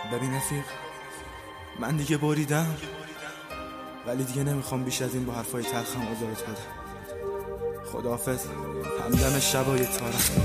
ببین رفیق، من دیگه بریدم، ولی دیگه نمیخوام بیش از این با حرفای تلخم آزارت بدم. خداحافظ، همدم شبای تارم.